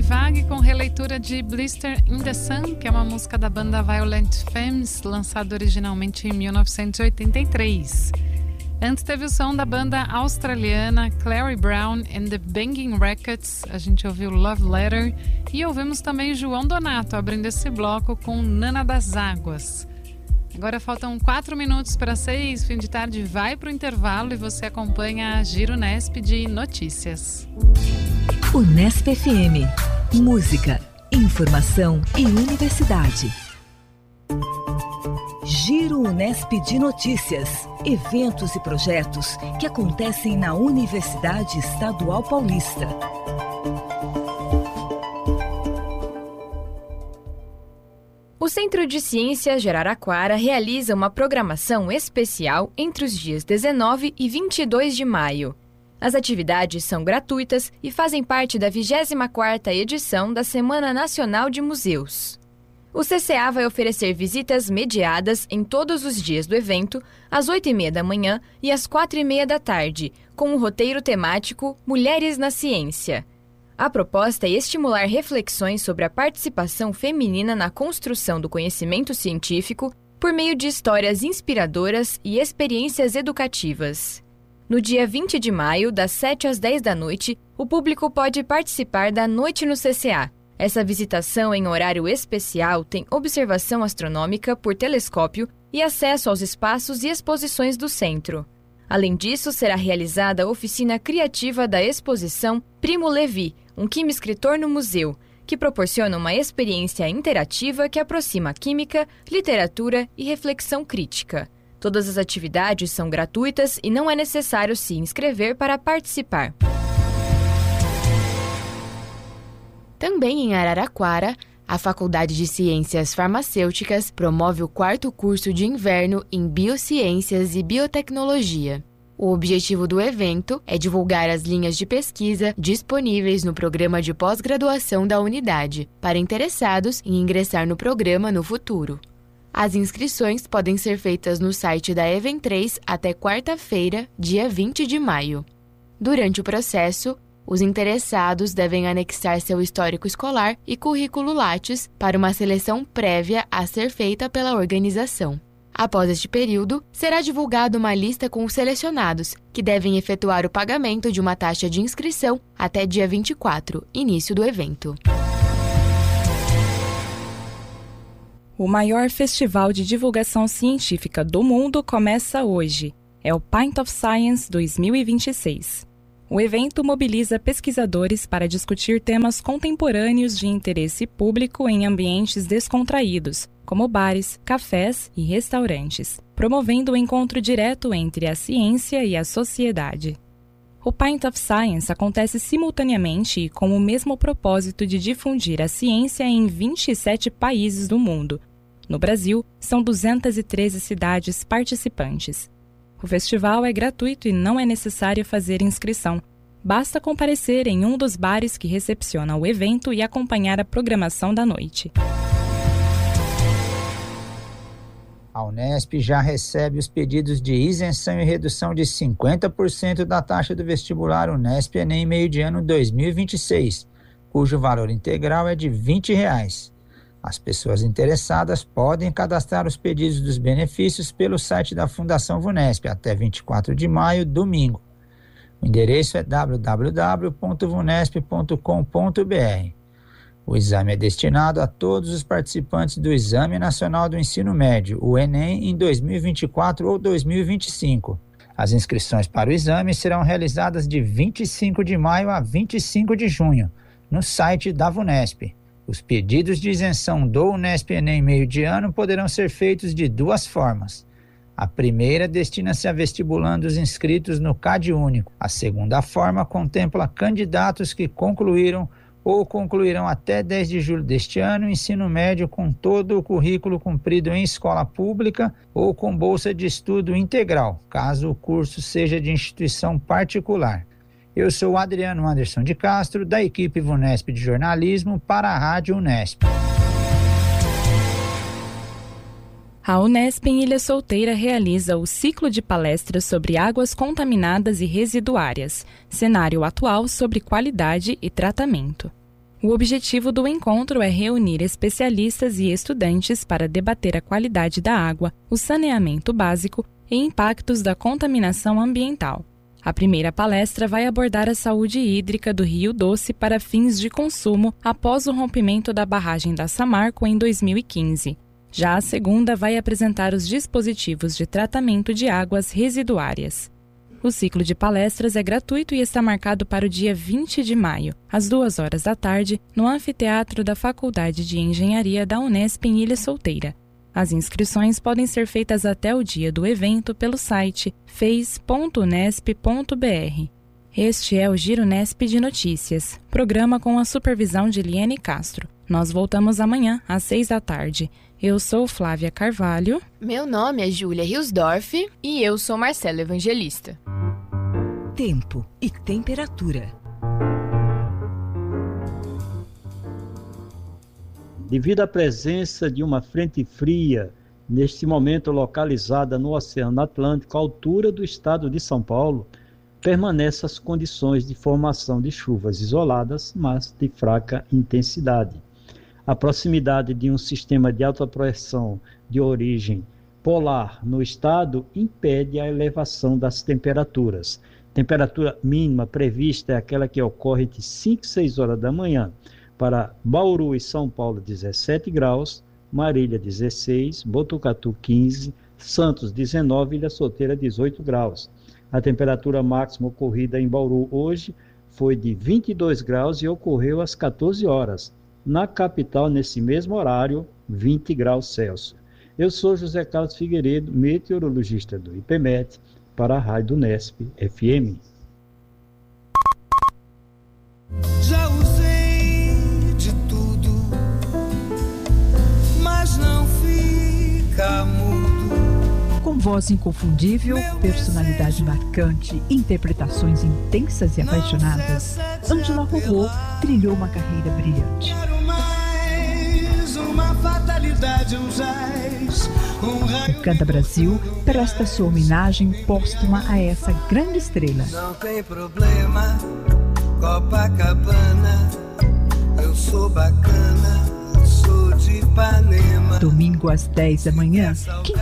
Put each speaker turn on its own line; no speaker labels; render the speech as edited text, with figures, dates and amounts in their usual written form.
Fleabag com releitura de Blister in the Sun, que é uma música da banda Violent Femmes, lançada originalmente em 1983. Antes teve o som da banda australiana Clary Brown and the Banging Rackets, a gente ouviu Love Letter, e ouvimos também João Donato abrindo esse bloco com Nana das Águas. Agora faltam 4 minutos para 6, fim de tarde vai para o intervalo e você acompanha a Giro Unesp de notícias.
Unesp FM. Música, informação e universidade. Giro Unesp de notícias. Eventos e projetos que acontecem na Universidade Estadual Paulista.
O Centro de Ciências de Araraquara realiza uma programação especial entre os dias 19 e 22 de maio. As atividades são gratuitas e fazem parte da 24ª edição da Semana Nacional de Museus. O CCA vai oferecer visitas mediadas em todos os dias do evento, às 8h30 da manhã e às 4h30 da tarde, com o roteiro temático Mulheres na Ciência. A proposta é estimular reflexões sobre a participação feminina na construção do conhecimento científico por meio de histórias inspiradoras e experiências educativas. No dia 20 de maio, das 7 às 10 da noite, o público pode participar da Noite no CCA. Essa visitação em horário especial tem observação astronômica por telescópio e acesso aos espaços e exposições do centro. Além disso, será realizada a oficina criativa da exposição Primo Levi, um químico-escritor no museu, que proporciona uma experiência interativa que aproxima química, literatura e reflexão crítica. Todas as atividades são gratuitas e não é necessário se inscrever para participar. Também em Araraquara, a Faculdade de Ciências Farmacêuticas promove o 4º curso de inverno em Biociências e Biotecnologia. O objetivo do evento é divulgar as linhas de pesquisa disponíveis no programa de pós-graduação da unidade, para interessados em ingressar no programa no futuro. As inscrições podem ser feitas no site da Event3 até quarta-feira, dia 20 de maio. Durante o processo, os interessados devem anexar seu histórico escolar e currículo Lattes para uma seleção prévia a ser feita pela organização. Após este período, será divulgada uma lista com os selecionados, que devem efetuar o pagamento de uma taxa de inscrição até dia 24, início do evento.
O maior festival de divulgação científica do mundo começa hoje. É o Pint of Science 2026. O evento mobiliza pesquisadores para discutir temas contemporâneos de interesse público em ambientes descontraídos, como bares, cafés e restaurantes, promovendo o encontro direto entre a ciência e a sociedade. O Pint of Science acontece simultaneamente e com o mesmo propósito de difundir a ciência em 27 países do mundo. No Brasil, são 213 cidades participantes. O festival é gratuito e não é necessário fazer inscrição. Basta comparecer em um dos bares que recepciona o evento e acompanhar a programação da noite.
A Unesp já recebe os pedidos de isenção e redução de 50% da taxa do vestibular Unesp Enem meio de ano 2026, cujo valor integral é de R$ 20. As pessoas interessadas podem cadastrar os pedidos dos benefícios pelo site da Fundação VUNESP até 24 de maio, domingo. O endereço é www.vunesp.com.br. O exame é destinado a todos os participantes do Exame Nacional do Ensino Médio, o Enem, em 2024 ou 2025. As inscrições para o exame serão realizadas de 25 de maio a 25 de junho, no site da VUNESP. Os pedidos de isenção do Unesp Enem meio de ano poderão ser feitos de duas formas. A primeira destina-se a vestibulandos inscritos no CadÚnico. A segunda forma contempla candidatos que concluíram ou concluirão até 10 de julho deste ano o ensino médio com todo o currículo cumprido em escola pública ou com bolsa de estudo integral, caso o curso seja de instituição particular. Eu sou Adriano Anderson de Castro, da equipe VUNESP de jornalismo para a Rádio Unesp.
A Unesp em Ilha Solteira realiza o ciclo de palestras sobre águas contaminadas e residuárias, cenário atual sobre qualidade e tratamento. O objetivo do encontro é reunir especialistas e estudantes para debater a qualidade da água, o saneamento básico e impactos da contaminação ambiental. A primeira palestra vai abordar a saúde hídrica do Rio Doce para fins de consumo após o rompimento da barragem da Samarco em 2015. Já a segunda vai apresentar os dispositivos de tratamento de águas residuárias. O ciclo de palestras é gratuito e está marcado para o dia 20 de maio, às 2 da tarde, no anfiteatro da Faculdade de Engenharia da Unesp em Ilha Solteira. As inscrições podem ser feitas até o dia do evento pelo site fez.unesp.br. Este é o Giro Nesp de Notícias, programa com a supervisão de Liane Castro. Nós voltamos amanhã, às 6 da tarde. Eu sou Flávia Carvalho.
Meu nome é Júlia Riosdorf e eu sou Marcela Evangelista.
Tempo e temperatura.
Devido à presença de uma frente fria, neste momento localizada no Oceano Atlântico, à altura do estado de São Paulo, permanecem as condições de formação de chuvas isoladas, mas de fraca intensidade. A proximidade de um sistema de alta pressão de origem polar no estado impede a elevação das temperaturas. Temperatura mínima prevista é aquela que ocorre entre 5 e 6 horas da manhã. Para Bauru e São Paulo, 17 graus, Marília, 16, Botucatu, 15, Santos, 19 e Ilha Solteira, 18 graus. A temperatura máxima ocorrida em Bauru hoje foi de 22 graus e ocorreu às 14 horas. Na capital, nesse mesmo horário, 20 graus Celsius. Eu sou José Carlos Figueiredo, meteorologista do IPMET, para a Rádio Unesp FM.
Já usei de tudo, mas não fica mudo.
Com voz inconfundível, personalidade marcante, interpretações intensas e apaixonadas, Ângela Rorô trilhou uma carreira brilhante.
Quero mais uma fatalidade, um jazz, um raio.
O Canta Brasil presta sua homenagem póstuma a essa grande estrela.
Não tem problema, Copacabana, eu sou bacana, sou de Ipanema.
Domingo às 10 da manhã, quem